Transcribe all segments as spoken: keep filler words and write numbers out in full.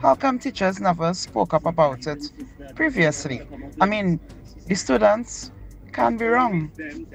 How come teachers never spoke up about it previously? I mean, the students can't be wrong.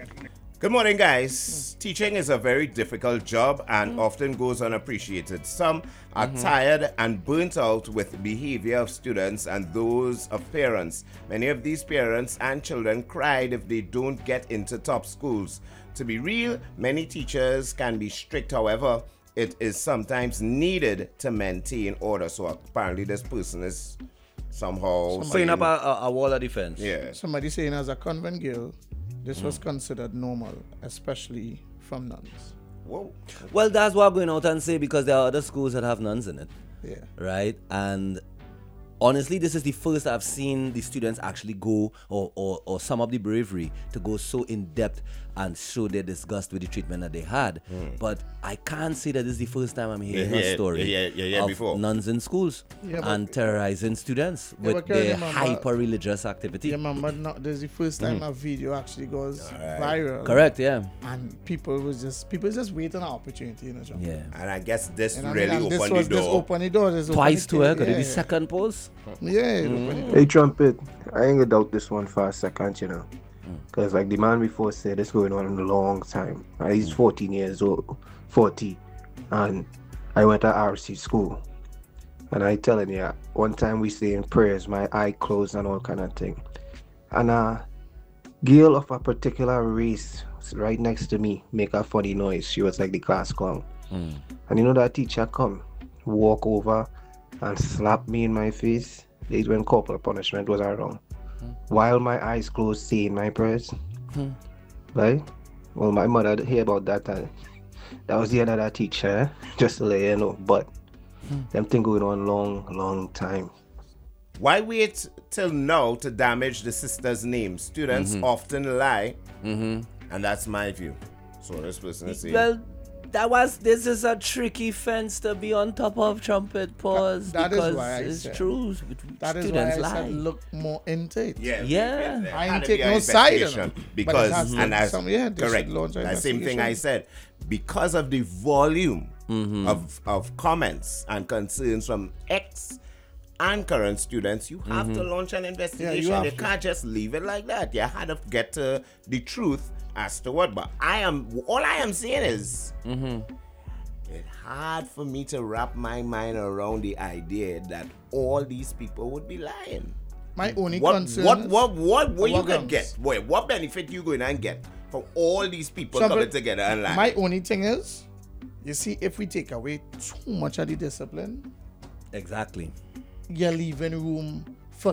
Good morning, guys. Teaching is a very difficult job and Mm. often goes unappreciated. Some are mm-hmm. tired and burnt out with the behavior of students and those of parents. Many of these parents and children cried if they don't get into top schools. To be real, many teachers can be strict. However, it is sometimes needed to maintain order. So apparently this person is somehow putting up a, a, a wall of defense. Yeah. Somebody saying as a convent girl, this was considered normal, especially from nuns. Whoa. Well, that's what I'm going out and say, because there are other schools that have nuns in it. Yeah. Right? And honestly, this is the first I've seen the students actually go, or, or, or some of the bravery to go so in depth and show their disgust with the treatment that they had. Mm. But I can't say that this is the first time I'm hearing Yeah, a yeah, story yeah, yeah, yeah, of before. nuns in schools Yeah, but- and terrorizing students Yeah, with but can you their remember- hyper-religious activity. Yeah, man, but not, this is the first time a video actually goes viral. Correct, yeah. And people was just people just waiting an opportunity, you know, John. Yeah. And I guess this You know what I really mean? And this opened was the this door. open the door. This Twice open to the her, could yeah, it be yeah. second post? Yeah, it opened the door. Hey, Trumpet, I ain't gonna doubt this one for a second, you know. Because, like the man before said, it's going on in a long time. Uh, he's fourteen years old, forty. And I went to R C school. And I telling you, one time we saying prayers, my eye closed and all kind of thing. And a girl of a particular race was right next to me make a funny noise. She was like the class clown. Mm. And you know that teacher come, walk over and slap me in my face. This is when corporal punishment was around. While my eyes closed, saying my prayers. Hmm. Right? Well, my mother hear about that. And that was the end of that teacher, eh? Just to let you know. But them thing going on long, long time. Why wait till now to damage the sister's name? Students Mm-hmm. often lie, Mm-hmm. and that's my view. So this person is saying, Well, that was this is a tricky fence to be on top of, Trumpet Pause, That- that is because why I it's said- true. That is why Students I lie. said look more into it. yeah, Yeah. there I ain't had to take be an no side, you know. investigation, But it because has to and be as some- yeah, they should correct, launch an that same thing I investigation. said, because of the volume Mm-hmm. of of comments and concerns from ex and current students, you have to launch an investigation. have you to. can't just leave it like that. You had to get to the truth as to what. But I am all I am saying is. It's hard for me to wrap my mind around the idea that all these people would be lying. My only What concern what is- what what what you What could grounds? get? Wait, what benefit you going and get from all these people So, coming but together and lying? My only thing is, you see, if we take away too much of the discipline, Exactly. you're leaving room for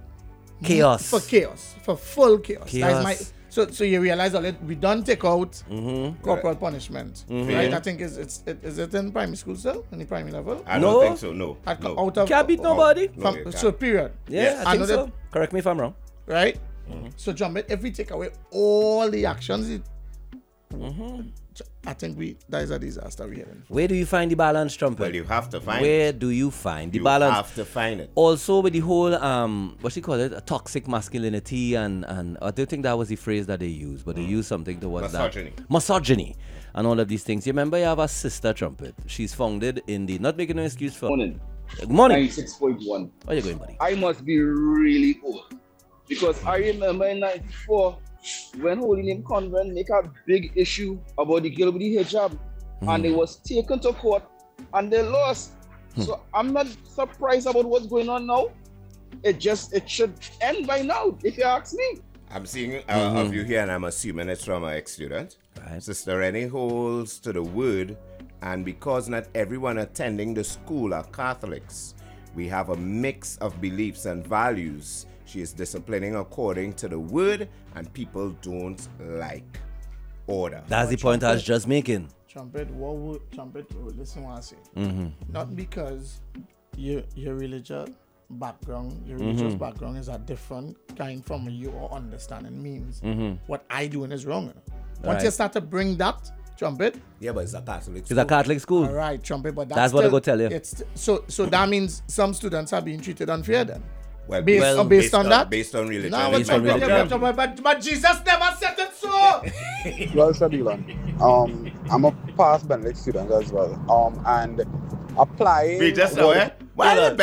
Chaos. For chaos, for full chaos. Chaos. That's my, so, so you realize that we don't take out Mm-hmm. corporal punishment, right? I think it's, it's it, is it in primary school still, in the primary level? I No. don't think so. No. At- no. Out of Can't beat nobody. No, from, you can't. so period, Yeah, Yes. I think Another- so. Correct me if I'm wrong. right? Mm-hmm. So jump it. If we take away all the actions, it, Mm-hmm. I think we that is a disaster we're heading. Where do you find the balance, Trumpet? Well, you have to find Where it. do you find the You balance? have to find it. Also, with the whole um, what she call it, a toxic masculinity, and and I don't think that was the phrase that they used, but they used something towards Misogyny. that misogyny, and all of these things. You remember, you have a sister, Trumpet. She's founded in the not making no excuse for Morning. Good morning. ninety-six point one. Where you going, buddy? I must be really old because I remember in ninety-four when Holy Name Convent make a big issue about the girl with the hijab and it was taken to court and they lost. So I'm not surprised about what's going on now. It just it should end by now, if you ask me. I'm seeing uh, of you here, and I'm assuming it's from an ex-student. Right. Sister Rennie holds to the word, and because not everyone attending the school are Catholics, we have a mix of beliefs and values. She is disciplining according to the word, and people don't like order. That's the point I was just making. Trumpet, what would trumpet? oh, Listen, what I say. Mm-hmm. Not because your your religious background, your religious background is a different kind from your understanding means what I doing is wrong. Once you Right. start to bring that trumpet, Yeah, but it's a Catholic It's a Catholic school. all right, trumpet, but that's, That's what I still- go tell you. It's so so that means some students are being treated unfair then. Well, Based, Well, uh, based, on, that? based on religion. No, Based but, on but, religion. but, but, but Jesus never said it so. Well, Sir Dylan, um, I'm a past Benedict student as well. Um, and applying. We just know, what- eh? Why Hold the on.